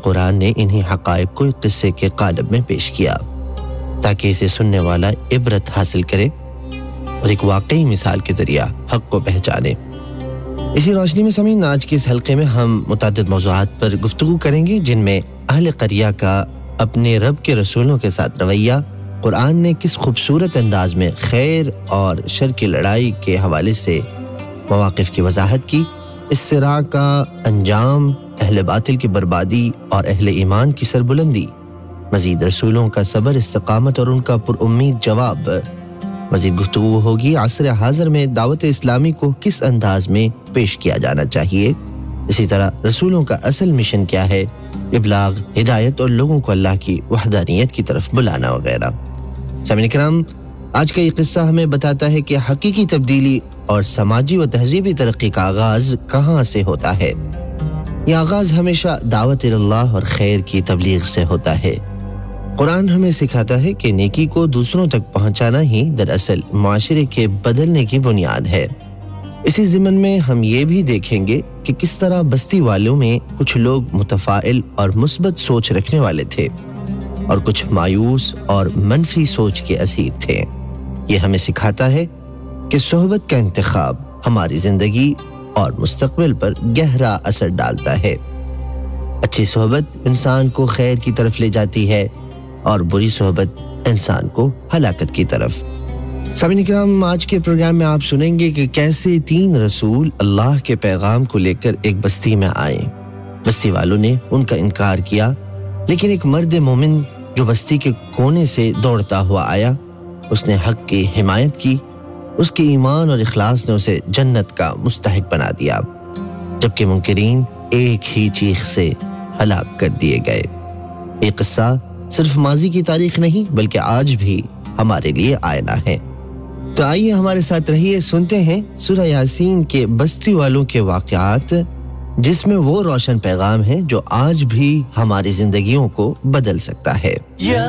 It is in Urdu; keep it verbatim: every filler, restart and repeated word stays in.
قرآن نے انہی حقائق کو ایک قصے کے قالب میں پیش کیا تاکہ اسے سننے والا عبرت حاصل کرے اور ایک واقعی مثال کے ذریعہ حق کو پہچانے۔ اسی روشنی میں سامعین، آج کے اس حلقے میں ہم متعدد موضوعات پر گفتگو کریں گے، جن میں اہل قریہ کا اپنے رب کے رسولوں کے ساتھ رویہ، قرآن نے کس خوبصورت انداز میں خیر اور شر کی لڑائی کے حوالے سے مواقف کی وضاحت کی، اس صراع کا انجام، اہل باطل کی بربادی اور اہل ایمان کی سربلندی، مزید رسولوں کا صبر، استقامت اور ان کا پر امید جواب۔ مزید گفتگو ہوگی عصر حاضر میں دعوت اسلامی کو کس انداز میں پیش کیا جانا چاہیے، اسی طرح رسولوں کا اصل مشن کیا ہے، ابلاغ، ہدایت اور لوگوں کو اللہ کی وحدانیت کی طرف بلانا وغیرہ۔ سامعین کرام، آج کا یہ قصہ ہمیں بتاتا ہے کہ حقیقی تبدیلی اور سماجی و تہذیبی ترقی کا آغاز کہاں سے ہوتا ہے۔ یہ آغاز ہمیشہ دعوت اللہ اور خیر کی تبلیغ سے ہوتا ہے۔ قرآن ہمیں سکھاتا ہے کہ نیکی کو دوسروں تک پہنچانا ہی دراصل معاشرے کے بدلنے کی بنیاد ہے۔ اسی ضمن میں ہم یہ بھی دیکھیں گے کہ کس طرح بستی والوں میں کچھ لوگ متفائل اور مثبت سوچ رکھنے والے تھے اور کچھ مایوس اور منفی سوچ کے اسیر تھے۔ یہ ہمیں سکھاتا ہے کہ صحبت کا انتخاب ہماری زندگی اور مستقبل پر گہرا اثر ڈالتا ہے۔ اچھی صحبت انسان کو خیر کی طرف لے جاتی ہے اور بری صحبت انسان کو ہلاکت کی طرف۔ سامعین کرام، آج کے پروگرام میں آپ سنیں گے کہ کیسے تین رسول اللہ کے پیغام کو لے کر ایک بستی میں آئے۔ بستی والوں نے ان کا انکار کیا، لیکن ایک مرد مومن جو بستی کے کونے سے دوڑتا ہوا آیا، اس نے حق کی حمایت کی۔ اس کے ایمان اور اخلاص نے اسے جنت کا مستحق بنا دیا، جبکہ منکرین ایک ہی چیخ سے ہلاک کر دیے گئے۔ یہ قصہ صرف ماضی کی تاریخ نہیں بلکہ آج بھی ہمارے لیے آئینہ ہے۔ تو آئیے ہمارے ساتھ رہیے، سنتے ہیں سورہ یاسین کے بستی والوں کے واقعات، جس میں وہ روشن پیغام ہے جو آج بھی ہماری زندگیوں کو بدل سکتا ہے۔